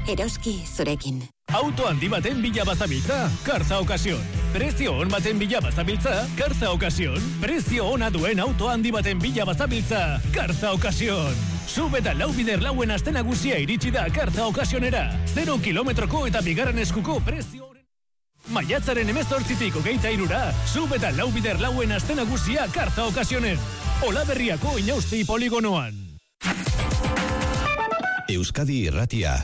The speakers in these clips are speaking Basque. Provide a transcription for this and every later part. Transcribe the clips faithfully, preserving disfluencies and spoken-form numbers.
Eroski zurekin. Auto handi baten bila bazabiltza, Karza Ocasión. Prezio on baten bila bazabiltza, Karza Ocasión. Prezio ona duen auto handi baten bila bazabiltza, Karza Ocasión. Sub eta lau bider lauen aste nagusia iritsi da Karza Ocasionera. Zero kilometroko eta bigarren eskuko prezio. Maiatzaren hemezortzitik hogeita hirura, sub eta lau bider lauen aste nagusia Karza Ocasionen. Olaberriako Inausti poligonoan. Euskadi Irratia.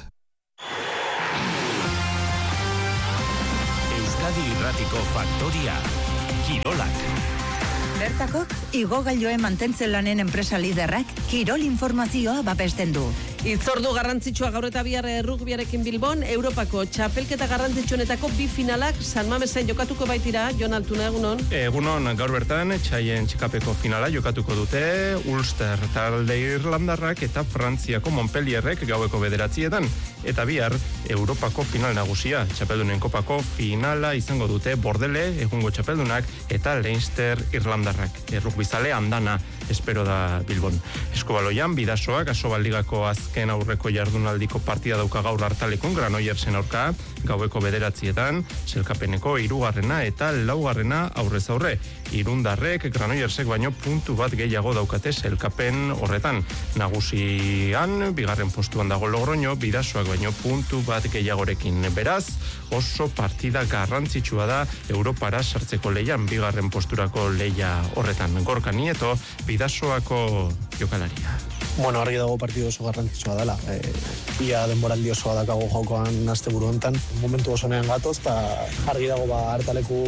Euskadi Irratiko Faktoria. Kirolak. Bertakok, igogailoen mantentzen lanen enpresa liderrak kirol informazioa babesten du. Itzordu garrantzitsua gaur eta bihar rugbiarekin Bilbon, Europako txapelketa garrantzitsuenetako bi finalak San Mamesen jokatuko baitira. Jon Altuna, egunon? Egunon, gaur bertan, txaien txikapeko finala jokatuko dute Ulster talde Irlandarrak eta Frantziako Montpellierrek gaueko bederatzietan. Eta bihar, Europako final nagusia, txapeldunen kopako finala izango dute Bordele, egungo txapeldunak, eta Leinster Irlandarrak. Errugbizale andana, espero da Bilbon. Eskubaloian, bidasoak, Asobaldigako azken aurreko jardunaldiko partida dauka gaur hartalekun, Granoillersen aurka, gaueko bederatzietan, selkapeneko hirugarrena eta laugarrena aurrez aurre. Irundarrek, Granoillersek baino puntu bat gehiago daukate selkapen horretan. Nagusian, bigarren postuan dago Logroño, bidasoak baino puntu bat gehiagorekin. Beraz, oso partida garrantzitsua da Europara sartzeko leian, bigarren posturako leia horretan. Gorka Nieto, bidasoako jokalaria. Bueno, argi dago partidu oso garrantzitsua dela. E, ia denboraldi osoa dakago jokoan asteburu hontan. Momentu oso nean gatoz, eta argi dago ba hartaleku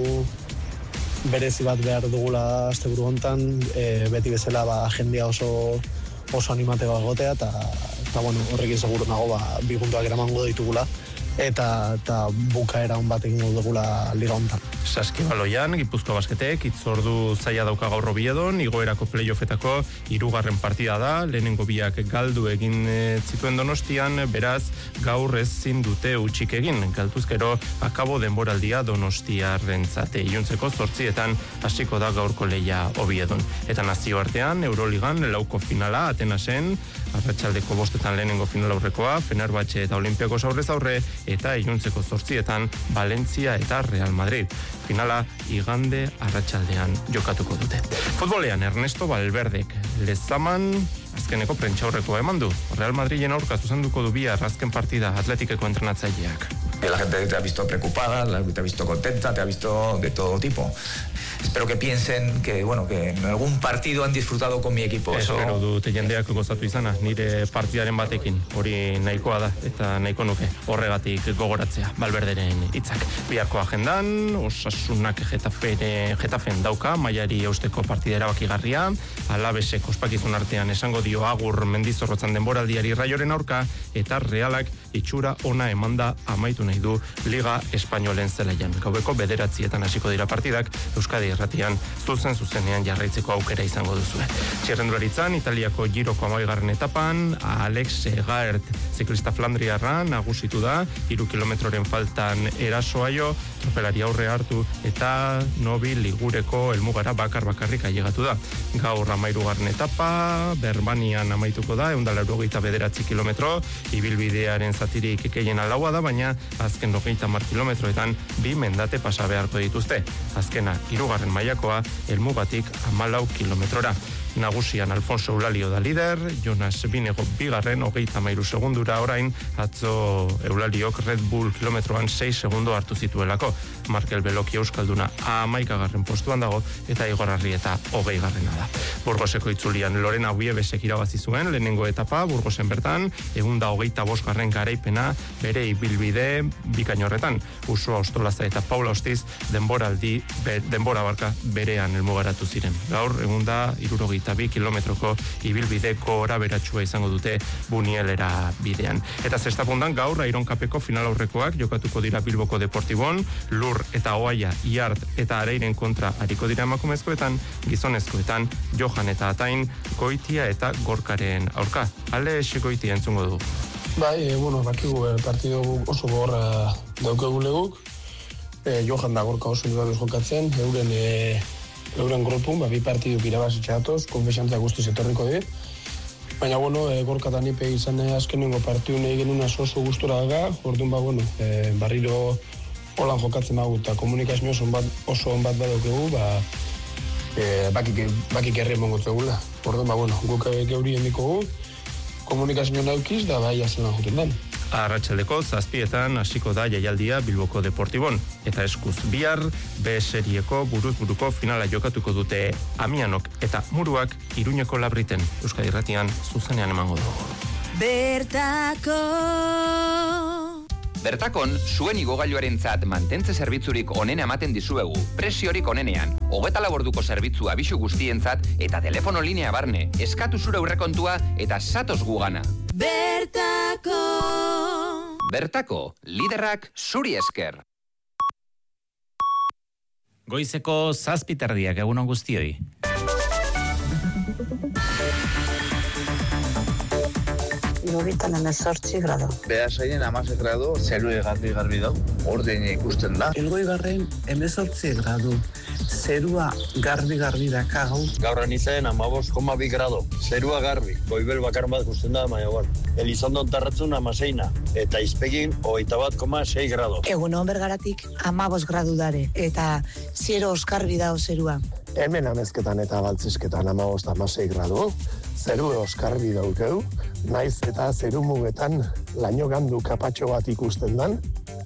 berezi bat behar dugula asteburu hontan, e, beti bezala ba jendea oso oso animate bat gotea, eta eta bueno, horrekin seguru nago ba bi puntuak eramango ditugula. Eta, eta bukaera hon bat egingo dugula liga hontan. Saskibaloian, Gipuzkoa basketek, itzordu zaila dauka gaur Oviedon, igoerako playoffetako hirugarren partida da, lehenengo biak galdu egin zituen Donostian, beraz, gaur ezin dute utxik egin. Galduzkero, akabo denboraldia Donostiarrentzat. Iluntzeko zortzietan hasiko da gaurko leia Oviedon. Eta nazioartean, Euroligan, lauko finala, Atenasen, arratsaldeko bostetan lehenengo final aurrekoa, Fenerbahce eta Olimpiakos aurrez aurre, eta iluntzeko zortzietan Valencia eta Real Madrid. Finala igande arratsaldean jokatuko dute. Futbolean Ernesto Valverdek Lezaman azkeneko prentxaurrekoa eman du. Real Madrilen aurka zuzenduko du bihar azken partida Atletikeko entrenatzaileak. La gente te ha visto preocupada, te ha visto contenta, te ha visto de todo tipo. Espero que piensen que, bueno, que en algún partido han disfrutado con mi equipo. Eso gero dute jendeak gozatu izana, nire partidaren batekin, hori nahikoa da, eta nahiko nuke horregatik gogoratzea, Valverderen hitzak. Biharko agendan, Osasunak Getafere, Getafen dauka, mailari eusteko partida erabakigarria, Alabesek ospakizun artean esango dio agur Mendizorrotzan denboraldiari Raioren aurka, eta Realak itxura ona emanda amaitu nahi du Liga Espainolen zelaian. Gaubeko bederatzietan hasiko dira partidak, Euskadi Irratian zuzen zuzenean jarraitzeko aukera izango duzue. Txirrendularitzan, Italiako Giroko amabigarren etapan, Alex Egaert ziklista flandriarra nagusitu da, hiru kilometroren faltan erasoaio, tropelari aurre hartu eta Nobi Ligureko helmugara bakar bakarrik ailegatu da. Gaur amairugarren etapa, Berbanian amaituko da, ehun eta laurogeita bederatzi kilometro, ibilbidearen zatirik gehien alaua da, baina azken hogeita hamar kilometroetan bi mendate pasa beharko dituzte. Azkena, hirugarren mailakoa, helmugatik hamalau kilometrora. Nagusian Alfonso Eulalio da lider, Jonas Binego bigarren, hogeita hamairu segundura orain, atzo Eulaliok Red Bull kilometroan sei segundo hartu zituelako. Markel Beloki euskalduna hamaikagarren postuan dago, eta Igor Arrieta hogei garrena da. Burgoseko itzulian Lorena Ubiebesek irabazi zuen, lehenengo etapa, Burgosen bertan, egun da hogeita bosgarren garaipena, bere ibilbide bikain horretan. Usua Ostolaza eta Paula Ostiz, denboraldi, be, denbora barka berean helmugaratu ziren. Gaur, egun da, irurogeita eta bi kilometroko ibilbideko oraberatsua izango dute Bunielera bidean. Eta zestapundan gaur Aironkapeko final aurrekoak jokatuko dira Bilboko Deportibon, Lur eta Oaia, Iart eta Areiren kontra hariko dira emakumezkoetan, gizonezkoetan Johan eta Atain, Goitia eta Gorkaren aurka. Ale Goitia entzungo du. Bai, e, bueno, bakigu e, partido oso gorra daukagulegu. E, Johan da Gorka oso nibaluz jokatzen, euren e, euren grupun, ba, bi partiduk irabazitxatoz, konfesantzak guztiz etorriko dit. Baina, bueno, e, gorka da nipe izan e, azkenengo partiu nahi genuen oso gustura daga, orduan ba, bueno, e, barriro holan jokatzen magu, eta komunikazio oso on bat, oso on bat badokegu, ba, e, bakik, bakik herri emongo zegula. Orduan, ba, bueno, guk geuri endikogu, komunikazio naukiz, da bai azena juten dan. Arratsaldeko zazpietan hasiko da jaialdia Bilboko Deportibon. Eta eskuz bihar, B serieko buruz buruko finala jokatuko dute Amianok eta Muruak Iruñeko Labriten. Euskadi Irratian zuzenean emango dugu. Bertako... Bertakon, zuen igogailuarentzat mantentze zerbitzurik onena ematen dizuegu, presiorik onenean, hogeta laborduko zerbitzu abisu guztientzat eta telefono linea barne, eskatu zure aurrekontua eta satoz gugana. Bertako! Bertako, liderrak zuri esker. Goizeko zazpiterdiak egunon guztioi. Irubitan emezortzi grado. Beasainen amase grado, zerue garbi garbi dau, ordein ikusten da. Elgoi garren emezortzi grado, zerua garbi garbi dakagau. Gaurren izan amabos koma bi grado, zerua garbi, goibel bakar bat ikusten da, maia bar. Elizondon tarratzun amaseina, eta izpegin hogeita bat koma sei grado. Egunon bergaratik amabos gradu dare, eta zero oskarbi dao zerua. Hemen amezketan eta baltzisketan amabos amasei gradu, zeru oskarbi daukeu, naiz eta zeru mugetan laino gandu kapatxo bat ikusten dan.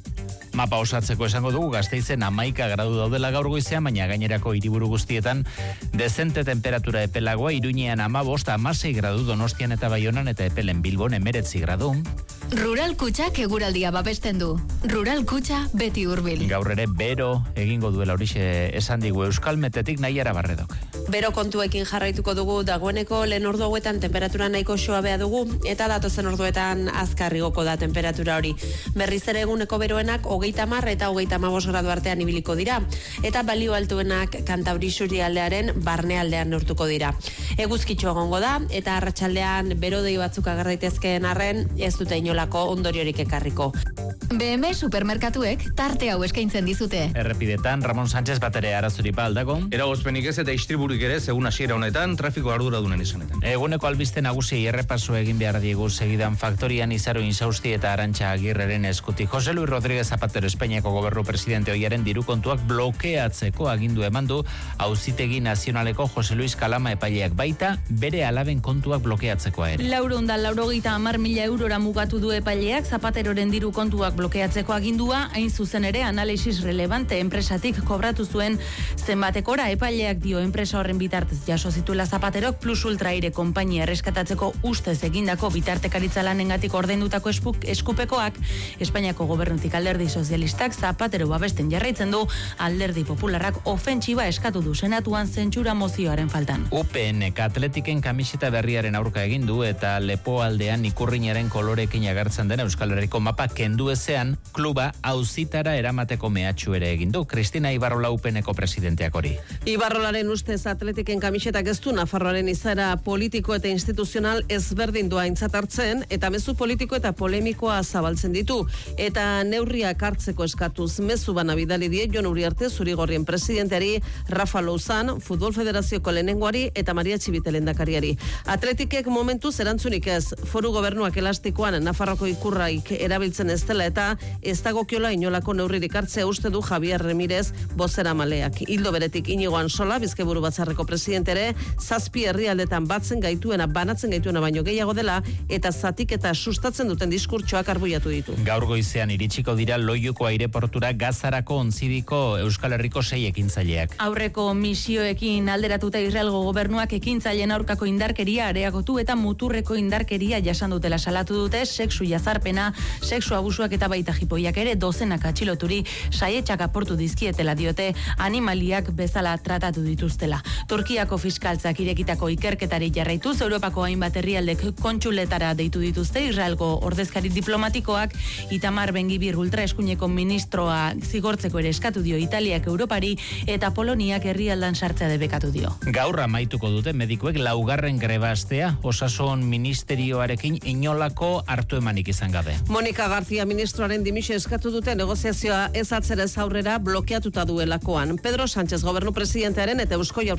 Mapa osatzeko esango dugu Gasteizen hamaika gradu daudela gaur goizean, baina gainerako hiriburu guztietan dezente temperatura epelagoa, Iruñean hamabost, hamasei gradu, Donostian eta Baionan eta epelen Bilbon hemeretzi gradu. Rural Kutxak eguraldia babesten du. Rural Kutxa beti hurbil. Gaur ere bero egingo duela horixe esan digu Euskalmetetik Naiara Barredok. Bero kontuekin jarraituko dugu, dagoeneko lehen ordu hauetan temperatura nahiko suabea dugu, eta datozen orduetan azkar igoko da temperatura hori. Berriz ere eguneko beroenak hogeita hamar eta hogeita hamabost gradu artean ibiliko dira, eta balio altuenak Kantauri isurialdearen barnealdean neurtuko dira. Eguzkitxo egongo da, eta arratsaldean berodei batzuk ager daitezkeen arren ez dute inolako ondoriorik ekarriko. B M supermerkatuek tarte hau eskaintzen dizute. Errepidetan Ramon Sánchez batere arazuri ba aldago. Eragozpenik ez eta istriburik ere segun hasiera honetan trafiko arduradunen izanetan. Eguneko albiste nagusi errepaso egin behar diegu segidan Faktorian Izaro Insausti eta Arantxa Agirreren eskutik. Jose Luis Rodríguez Zapatero Espainiako gobernu presidente oiaren diru kontuak blokeatzeko agindu eman du Auzitegi Nazionaleko Jose Luis Kalama epaileak, baita bere alaben kontuak blokeatzekoa ere. Laurehun eta laurogeita hamar mila eurora mugatu du epaileak Zapateroren diru kontuak blokeatzeko agindua, hain zuzen ere analisis relevante enpresatik kobratu zuen zenbatekora. Epaileak dio enpresa horren bitartez jaso zituela Zapaterok Plus Ultra Aire konpainia erreskatatzeko ustez egindako bitartekaritza lanengatik ordaindutako espuk, eskupekoak Espainiako gobernutik Alderdi Sozialistak Zapatero babesten jarraitzen du, Alderdi Popularrak ofentsiba eskatu du senatuan zentsura mozioaren faltan. U P N-ek Atletiken kamiseta berriaren aurka egin du eta lepoaldean ikurrinaren kolorekin agertzen den Euskal Herriko mapa kendu ezean, kluba auzitara eramateko mehatxu ere egin du. Kristina Ibarrola U P N-eko presidenteak hori. Ibarrolaren ustez Atletiken kamisetak ez du Nafarroaren izaera politiko eta instituzional ezberdin du aintzat hartzen, eta mezu politiko eta polemikoa zabaltzen ditu, eta neurriak hartzeko eskatuz mezu bana bidali die Jon Uriarte Zurigorrien presidenteari, Rafa Louzan Futbol Federazioko lehenengoari eta Maria Txibite lehendakariari. Atletikek momentuz erantzunik ez, foru gobernuak elastikoan Nafarroko ikurraik erabiltzen ez dela eta ez dagokiola inolako neurririk hartzea uste du Javier Remirez bozeramaleak. Hildo beretik Inigo Ansola, Bizkaiburu Batzarreko presidentere, zazpi herrialdetan batzen gaituena, banatzen gaituena baino gehiago dela, eta zatik eta sustatzen duten diskurtsoak arbuiatu ditu. Gaur goizean iritsiko dira Loiuko aireportura Gazarako ontzidiko Euskal Herriko sei ekintzaileak. Aurreko misioekin alderatuta Israelgo gobernuak ekintzaileen aurkako indarkeria areagotu eta muturreko indarkeria jasan dutela salatu dute, sexu jazarpena, sexu abusuak eta baita jipoiak ere dozenak atxiloturi saietxak aportu dizkietela diote, animaliak bezala tratatu dituztela. Turkiako fiskaltzak irekitako ikerketari jarraituz, Europako hainbat herrialdek kontsuletara deitu dituzte Israelgo ordezkari diplomatikoak, Itamar Ben-Gvir ultraeskuineko ministroa zigortzeko ere eskatu dio Italiak Europari eta Poloniak herrialdan sartzea debekatu dio. Gaur amaituko dute medikuek laugarren greba astea, Osasun Ministerioarekin inolako hartu emanik izan gabe. Monika García ministroaren dimisio eskatu dute negoziazioa ez atzerez aurrera blokeatuta duelakoan. Pedro Sánchez gobernu presidentearen eta Eusko Jaurlaritzaren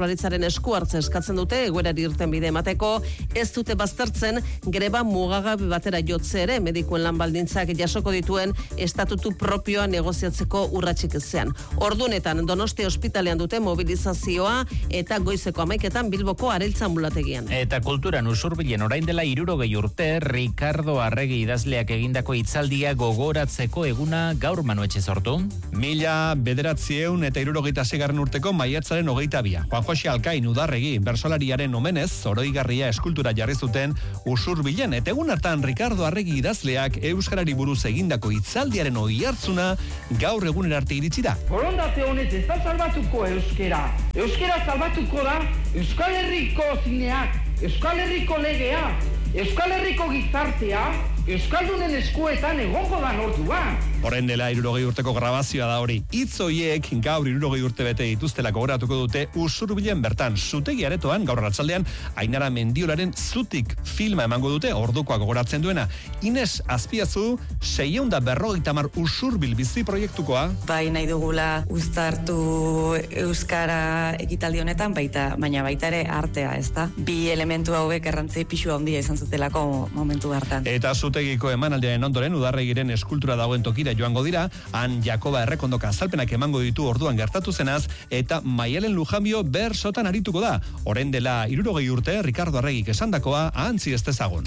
Jaurlaritzaren esku hartze eskatzen dute egoerari irtenbide emateko, ez dute baztertzen greba mugagabe batera jotze ere medikuen lan baldintzak jasoko dituen estatutu propioa negoziatzeko urratsik ezean. Ordunetan Donostia ospitalean dute mobilizazioa eta goizeko hamaiketan Bilboko Areltza ambulategian. Eta kulturan usurbilen orain dela hirurogei urte Ricardo Arregi idazleak egindako hitzaldia gogoratzeko eguna gaur Manuetxe sortu. Mila bederatzieun eta hirurogeita seigarren urteko maiatzaren hogeita bia. Juan Jose Alkain Udarregi bersolariaren omenez oroigarria eskultura jarri zuten usurbilen eta egun hartan Ricardo Arregi idazleak euskarari buruz egindako hitzaldiaren oihartzuna gaur egunera arte iritsi da. Borondate honez ez da salbatuko euskera. Euskera salbatuko da Euskal Herriko zineak, Euskal Herriko legea, Euskal Herriko gizartea, Euskaldunen eskuetan egongo da orduan. Horren dela hirurogei urteko grabazioa da hori. Hitz horiek gaur hirurogei urte bete dituztela gogoratuko dute usurbilen bertan. Zutegi aretoan gaur arratsaldean Ainara Mendiolaren Zutik filma emango dute ordukoa gogoratzen duena. Ines Azpiazu seiehun eta berrogeita hamar usurbil bizi proiektukoa. Bai nahi dugula uztartu euskara ekitaldi honetan baita, baina baita ere artea, ezta? Bi elementu hauek errantzi pisu handia izan zutelako momentu hartan. Eta Zutegiko emanaldiaren ondoren Udarregiren eskultura dagoen tokira joango dira, han Jakoba Errekondoka azalpenak emango ditu orduan gertatu zenaz, eta Maialen Lujambio bersotan arituko da. Orain dela hirurogei urte Ricardo Arregik esandakoa ahantzi ez dezagun.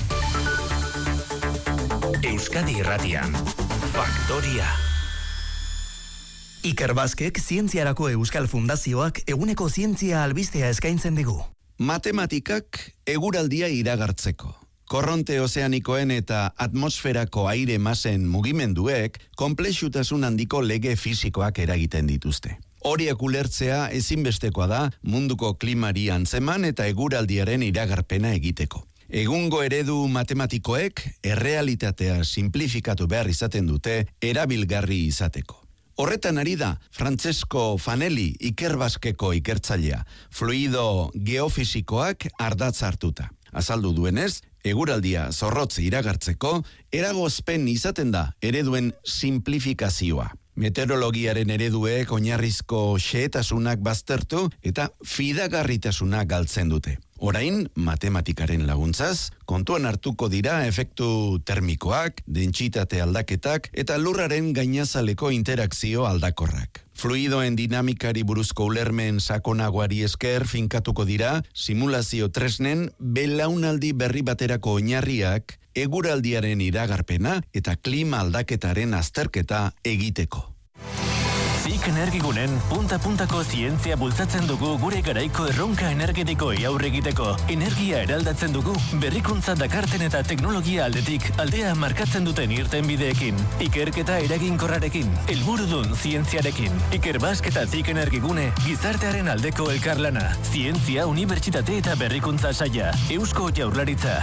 Euskadi Irratian, Faktoria. Iker Baskek Zientziarako Euskal Fundazioak eguneko zientzia albistea eskaintzen digu. Matematikak eguraldia iragartzeko. Korronte ozeanikoen eta atmosferako aire masen mugimenduek konplexutasun handiko lege fisikoak eragiten dituzte. Horiek ulertzea ezinbestekoa da munduko klimari antzeman eta eguraldiaren iragarpena egiteko. Egungo eredu matematikoek errealitatea simplifikatu behar izaten dute erabilgarri izateko. Horretan ari da Francesco Fanelli Iker Baskeko ikertzailea, fluido geofisikoak ardatz hartuta. Azaldu duenez, eguraldia zorrotz iragartzeko, eragozpen izaten da ereduen simplifikazioa. Meteorologiaren ereduek oinarrizko xehetasunak baztertu eta fidagarritasuna galtzen dute. Orain, matematikaren laguntzaz, kontuan hartuko dira efektu termikoak, dentsitate aldaketak eta lurraren gainazaleko interakzio aldakorrak. Fluidoen dinamikari buruzko ulermen sakonagoari esker finkatuko dira, simulazio tresnen belaunaldi berri baterako oinarriak, eguraldiaren iragarpena eta klima aldaketaren azterketa egiteko. Zik Energigunen punta-puntako zientzia bultzatzen dugu gure garaiko erronka energetikoi aurre egiteko. Energia eraldatzen dugu berrikuntza dakarten eta teknologia aldetik aldea markatzen duten irtenbideekin. Ikerketa eraginkorrarekin, helburudun zientziarekin. Iker Bask eta Zik Energigune gizartearen aldeko elkarlana. Zientzia, unibertsitate eta berrikuntza saia. Eusko Jaurlaritza.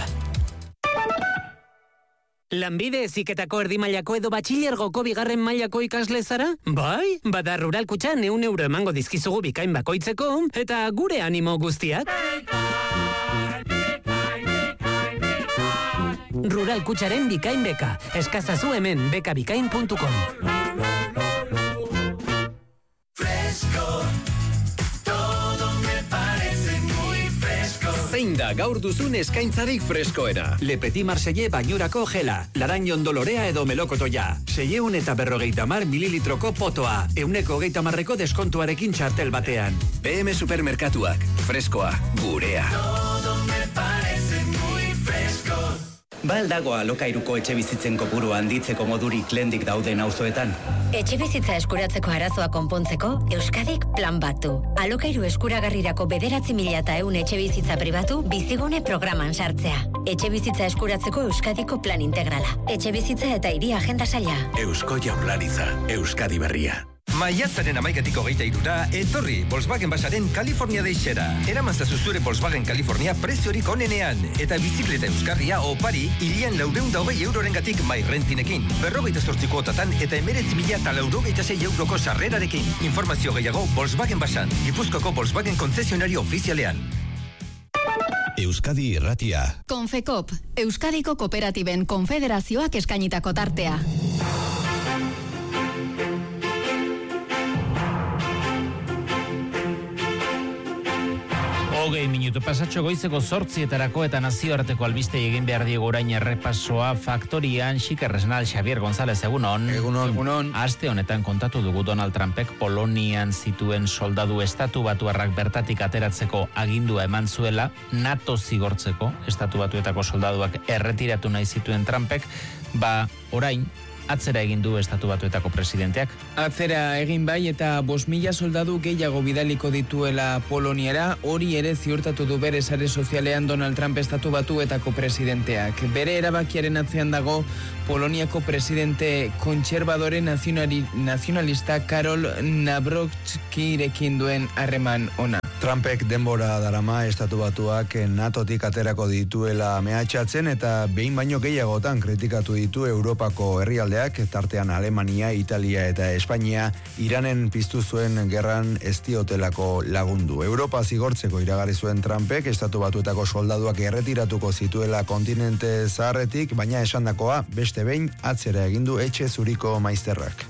Lanbide heziketako erdi mailako edo batxilergoko bigarren mailako ikasle zara? Bai, bada Rural Kutxan ehun euro emango dizkizugu bikain bakoitzeko, eta gure animo guztiak. Rural Kutxaren bikain beka. Eskazazu hemen bekabikain puntu com. Zein da gaur duzun eskaintzarik freskoena. Le Petit Marseille bainurako gela, Larañon Dolorea edo melokotoia. Seieun eta berrogeita mar mililitroko potoa, euneko hogeita marreko deskontuarekin txartel batean. P M Supermerkatuak, freskoa, gurea. Todo me parece muy fresco. Ba aldago alokairuko etxe bizitzen kopuru handitzeko modurik lendik dauden auzoetan. Etxe bizitza eskuratzeko arazoa konpontzeko, Euskadik plan bat du. Alokairu eskuragarrirako bederatzi mila eta eun etxe bizitza pribatu bizigune programan sartzea. Etxe bizitza eskuratzeko Euskadiko plan integrala. Etxe bizitza eta hiri agenda saila. Eusko Jaurlaritza, Euskadi berria. Maiatzaren hamaikatik hogeita hirura, etorri Volkswagen Basaren California deixera. Eramanzazu zure Volkswagen California preziorik onenean. Eta bizikleta euskarria opari, hilian laureun da hogei euroren gatik mairrentinekin. Berrogeita zortziko otatan eta emeretzi mila eta laurogeita sei euroko sarrerarekin. Informazio gehiago Volkswagen Basan, Gipuzkoako Volkswagen konzesionario ofizialean. Euskadi Irratia. Konfekop, Euskadiko Kooperatiben Konfederazioak eskainitako tartea. Hogei minutu pasatxo goizeko zortzietarako eta nazioarteko albiste egin behar diego orain errepasoa faktorian. Xikerresnal Xavier González, egunon. Egunon. Egunon. Aste honetan kontatu dugu Donald Trumpek Polonian zituen soldadu estatu batuarrak bertatik ateratzeko agindua eman zuela, NATO zigortzeko estatu batuetako soldaduak erretiratu nahi zituen Trumpek, ba orain atzera egin du estatu batuetako presidenteak. Atzera egin bai eta bost mila soldadu gehiago bidaliko dituela Poloniara, hori ere ziurtatu du bere sare sozialean Donald Trump estatu batuetako presidenteak. Bere erabakiaren atzean dago Poloniako presidente kontserbadore nazionali, nazionalista Karol Nawrockirekin duen harreman ona. Trumpek denbora darama estatu batuak NATOtik aterako dituela mehatxatzen eta behin baino gehiagotan kritikatu ditu Europako herrialdeak, tartean Alemania, Italia eta Espainia, Iranen piztu zuen gerran ez diotelako lagundu. Europa zigortzeko iragarri zuen Trumpek estatu batuetako soldaduak erretiratuko zituela kontinente zaharretik, baina esandakoa beste behin atzera egindu etxe zuriko maizterrak.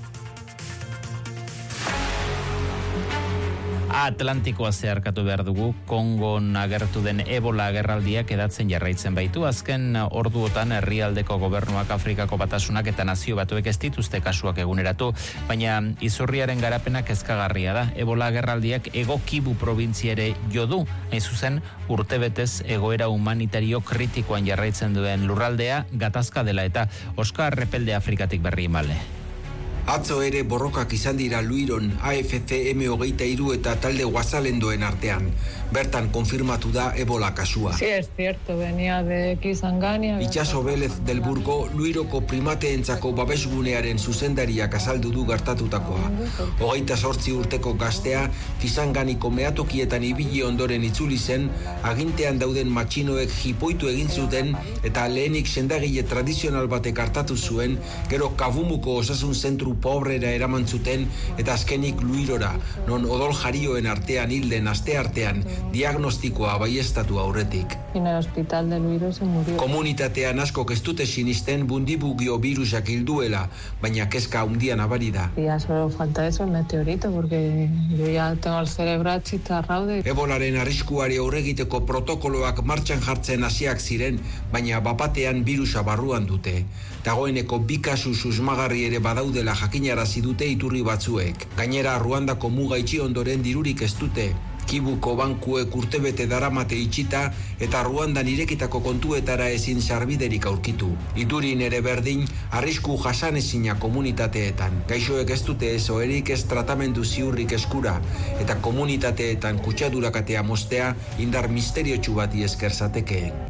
Atlantikoa zeharkatu behar dugu, Kongon agertu den Ebola agerraldiak edatzen jarraitzen baitu. Azken orduotan herrialdeko gobernuak, Afrikako batasunak eta nazio batuek ez dituzte kasuak eguneratu, baina izurriaren garapena kezkagarria da. Ebola agerraldiak Ego Kivu probintziere jo du, hain zuzen urtebetez egoera humanitario kritikoan jarraitzen duen lurraldea gatazka dela eta Oskar Repelde Afrikatik berri male. Atzo ere borrokak izan dira Luiron, A F C M hogeita hiru eta talde guazalendoen artean. Bertan konfirmatu da Ebola kasua. Sí, es cierto, venía de Kisangani. Itxaso Vélez del Burgo, Luiroko primateentzako babesgunearen zuzendariak azaldu du gertatutakoa. Hogeita sortzi urteko gaztea, Kisanganiko meatokietan ibili ondoren itzuli zen, agintean dauden matxinoek jipoitu egin zuten eta lehenik sendagile tradizional batek hartatu zuen, gero Kabumuko osasun zentru pobrera eraman zuten eta azkenik Luirora, non odol jarioen artean hilden aste artean diagnostikoa baiestatu aurretik. En el hospital de Luiro se murió. Komunitatean asko ez dute sinisten bundibugio virusak hilduela, baina kezka handia nabari da. Ya solo falta eso, el meteorito, porque yo ya tengo el cerebro achicharrado de... Ebolaren arriskuari aurregiteko protokoloak martxan jartzen hasiak ziren, baina bapatean virusa barruan dute. Dagoeneko bi kasu susmagarri ere badaudela jakinarazi dute iturri batzuek. Gainera Ruandako muga itxi ondoren dirurik ez dute. Kibuko bankuek urtebete daramate itxita eta Ruandan irekitako kontuetara ezin sarbiderik aurkitu. Iturin ere berdin, arrisku jasanezina komunitateetan. Gaixoek ez dute ez oherik ez tratamendu ziurrik eskura eta komunitateetan kutsadurakatea mostea indar misteriotsu bati esker zatekeen.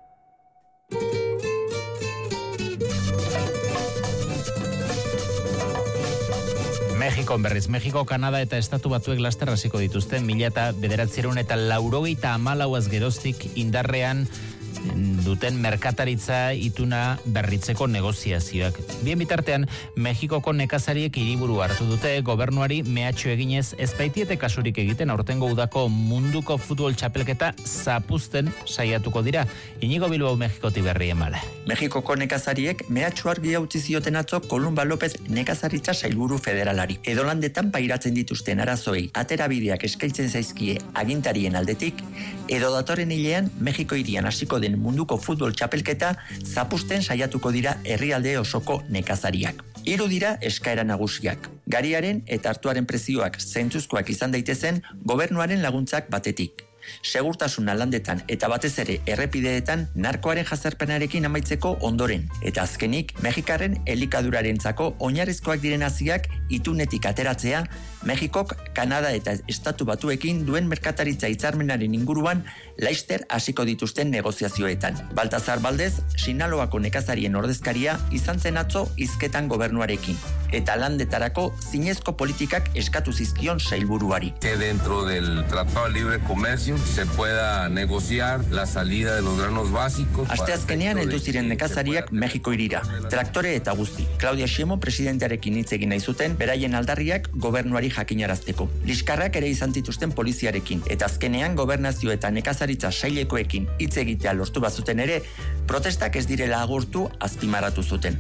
Mexikon berriz, Mexiko, Kanada eta Estatu Batuek laster hasiko dituzten mila eta bederatzieron eta laurogeita hamalauaz geroztik indarrean duten merkataritza ituna berritzeko negoziazioak. Bien bitartean, Mexikoko nekazariek hiriburu hartu dute gobernuari mehatxo eginez ez baitiete kasurik egiten aurtengo udako munduko futbol txapelketa zapuzten saiatuko dira. Inigo Bilbao Mexikoti berri emale. Mexikoko nekazariek mehatxo argia utzi zioten atzo Kolumba López nekazaritza sailburu federalari. Edolandetan pairatzen dituzten arazoei aterabideak eskaintzen zaizkie agintarien aldetik, edo datorren hilean Mexiko hirian hasiko den munduko futbol txapelketa zapuzten saiatuko dira herrialde osoko nekazariak. Hiru dira eskaera nagusiak. Gariaren eta hartuaren prezioak zentzuzkoak izan daitezen gobernuaren laguntzak batetik. Segurtasuna landetan eta batez ere errepideetan narkoaren jazarpenarekin amaitzeko ondoren. Eta azkenik, Mexikarren elikadurarentzako oinarrizkoak diren haziak itunetik ateratzea, Mexikok, Kanada eta Estatu Batuekin duen merkataritza hitzarmenaren inguruan laister hasiko dituzten negoziazioetan. Baltazar Baldez, Sinaloako nekazarien ordezkaria izan zen atzo hizketan gobernuarekin. Eta landetarako zinezko politikak eskatu zizkion sailburuari. Que dentro del Tratado de Libre Comercio se pueda negociar la salida de los granos básicos. Asteazkenean heldu ziren nekazariak Mexiko irira, traktore eta guzti. Claudia Sheinbaum presidentearekin hitz egin nahi zuten, beraien aldarriak gobernuari jakinarazteko. Liskarrak ere izan zituzten poliziarekin, eta azkenean gobernazio eta nekazaritza sailekoekin hitz egitea lortu bazuten ere, protestak ez direla agurtu azpimarratu zuten.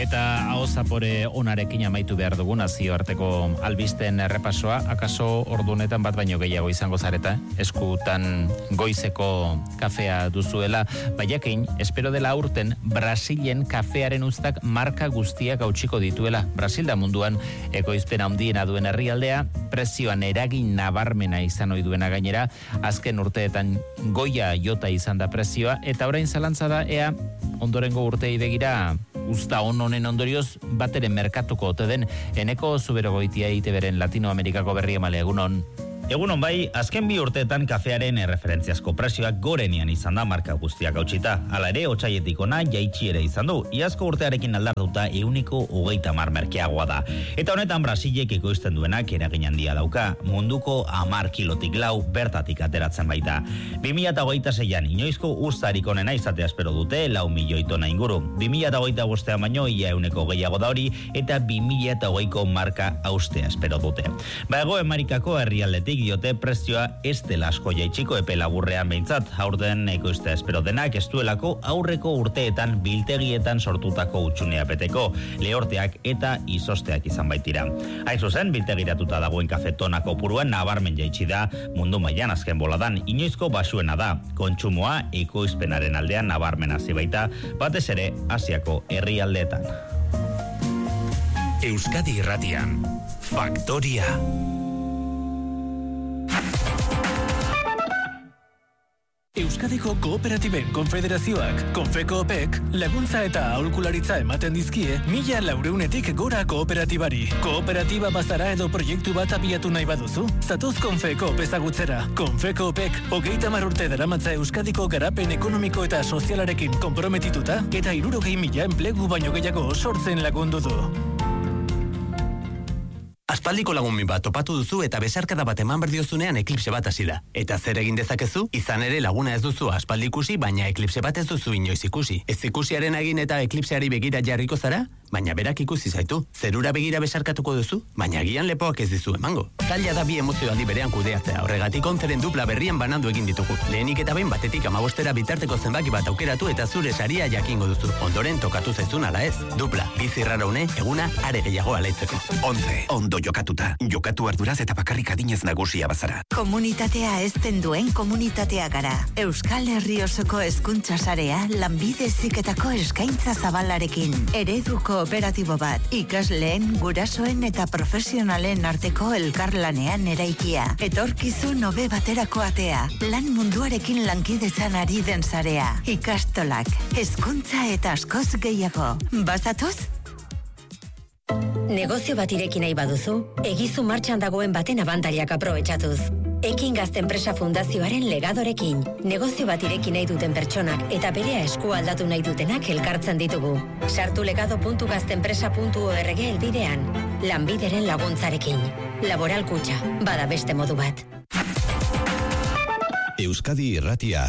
Eta hau zapore onarekin amaitu behar dugu nazioarteko albisten errepasoa, akaso ordunetan bat baino gehiago izango zareta, eskutan goizeko kafea duzuela, baiakin, espero dela aurten Brasilen kafearen ustak marka guztiak hautsiko dituela. Brasil da munduan ekoizpen handiena duen herrialdea, prezioan eragin nabarmena izan ohi duena gainera, azken urteetan goia jota izan da prezioa, eta orain zalantza da ea ondorengo urtei begira usta on honen ondorioz bateren merkatuko ote den. Eneko Zuberogoitia I T Beren Latinoamerikako berri emale, egunon. Egunon bai, azken bi urteetan kafearen erreferentziazko prezioak gorenean izan da marka guztiak hautsita. Hala ere, otsaietik ona jaitsi ere izan du. Iazko urtearekin aldartuta ehuneko hogeita hamar merkeagoa da. Eta honetan Brasilek ekoizten duenak eragin handia dauka. Munduko hamar kilotik lau bertatik ateratzen baita. bi mila hogeita seian inoizko ustarik onena izatea espero dute lau milioi tona inguru. bi mila hogeita bostean baino ia ehuneko gehiago da hori eta bi mila hogeiko marka haustea espero dute. Ba, Hego Amerikako herrialdetik diote prezioa ez dela asko jaitsiko epe laburrean behintzat. Aurten ekoiztea espero denak ez duelako aurreko urteetan biltegietan sortutako utxunea beteko, lehorteak eta izosteak izan baitira. Hain zuzen, biltegiratuta dagoen kafetona kopuruan nabarmen jaitsi da mundu mailan azken boladan, inoizko basuena da. Kontsumoa ekoizpenaren aldean nabarmen hasi baita, batez ere Asiako herrialdeetan. Euskadi Irratian, Faktoria. Euskadiko Kooperatiben Konfederazioak, Konfekoopek, laguntza eta aholkularitza ematen dizkie, mila laureunetik gora kooperatibari. Kooperatiba bazara edo proiektu bat abiatu nahi baduzu, zatoz Konfekoop ezagutzera. Konfekoopek, hogeita hamar urte daramatza Euskadiko garapen ekonomiko eta sozialarekin konprometituta, eta hirurogei mila enplegu baino gehiago sortzen lagundu du. Aspaldiko lagun min bat topatu duzu eta besarkada bat eman berdiozunean eklipse bat hasi da. Eta zer egin dezakezu? Izan ere laguna ez duzu aspaldi ikusi, baina eklipse bat ez duzu inoiz ikusi. Ez ikusiaren egin eta eklipseari begira jarriko zara? Baina berak ikusi zaitu. Zerura begira besarkatuko duzu? Baina agian lepoak ez dizu emango. Zaila da bi emozio handi berean kudeatzea. Horregatik onzeren dupla berrian banandu egin ditugu. Lehenik eta behin batetik amabostera bitarteko zenbaki bat aukeratu eta zure saria jakingo duzu. Ondoren tokatu zaizun ala ez. Dupla, bizi raraune, eguna are gehiago alaitzeko. Onze, ondo jokatuta. Jokatu arduraz eta bakarrik adinez nagusia bazara. Komunitatea ezten duen komunitatea gara. Euskal Herri osoko hezkuntza sarea lanbide heziketako eskaintza zabalarekin. Eredu kooperatibo bat, ikasleen, gurasoen eta profesionalen arteko elkarlanean eraikia. Etorkizun hobe baterako atea. Lan munduarekin lankidetzan ari den sarea. Ikastolak, hezkuntza eta askoz gehiago. Bazatoz? Negozio bat ireki nahi baduzu, egizu martxan dagoen baten abantailak aprobetxatuz. Ekin Gazte Enpresa Fundazioaren legadorekin. Negozio bat ireki nahi duten pertsonak eta berea esku aldatu nahi dutenak elkartzen ditugu. Sartu legado puntu gaztenpresa puntu org elbidean. Lanbideren laguntzarekin. Laboral Kutxa, bada beste modu bat. Euskadi Irratia.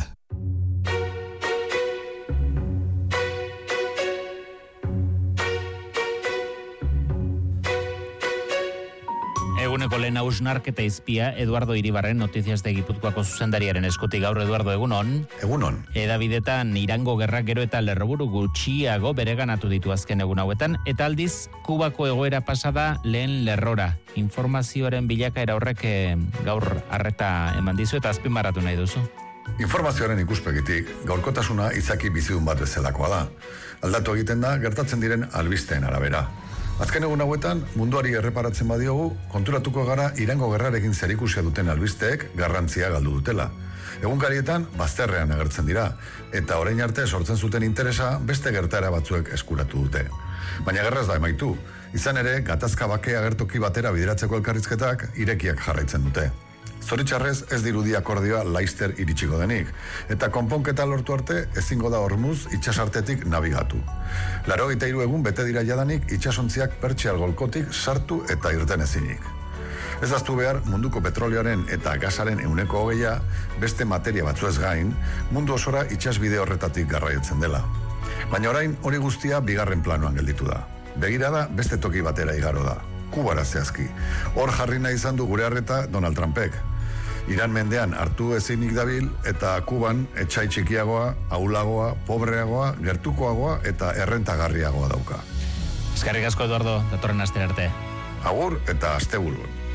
Eguneko lehen hausnarketa izpia Eduardo Iribarren Notizias de Gipuzkoako zuzendariaren eskutik. Gaur, Eduardo, egunon. Egunon. Edabidetan Irango gerrak gero eta lerroburu gutxiago bereganatu ditu azken egun hauetan, eta aldiz Kubako egoera pasada lehen lerrora. Informazioaren bilakaera horrek gaur arreta eman dizu eta azpimarratu nahi duzu. Informazioaren ikuspegitik, gaurkotasuna izaki bizidun bat bezalakoa da. Aldatu egiten da, gertatzen diren albisteen arabera. Azken egun hauetan, munduari erreparatzen badiogu, konturatuko gara Irango gerrarekin zerikusia duten albisteek garrantzia galdu dutela. Egunkarietan, bazterrean agertzen dira, eta orain arte sortzen zuten interesa beste gertaera batzuek eskuratu dute. Baina gerraz da emaitu, izan ere, gatazka bake agertoki batera bideratzeko elkarrizketak irekiak jarraitzen dute. Zoritxarrez ez dirudi akordioa laister iritsiko denik, eta konponketa lortu arte ezingo da Hormuz itsasartetik nabigatu. Laurogeita hiru egun bete dira jadanik itsasontziak Pertsial golkotik sartu eta irten ezinik. Ez daztu behar munduko petrolioaren eta gasaren ehuneko hogeia beste materia batzuez gain, mundu osora itsasbide horretatik garraietzen dela. Baina orain hori guztia bigarren planoan gelditu da. Begirada beste toki batera igaro da. Kubara zehazki. Hor jarri nahi izan du gure harreta Donald Trumpek. Iran mendean hartu ezinik dabil eta Kuban etxai txikiagoa, ahulagoa, pobreagoa, gertukoagoa eta errentagarriagoa dauka. Eskerrik asko, Eduardo, datorren astera arte. Agur eta asteburun.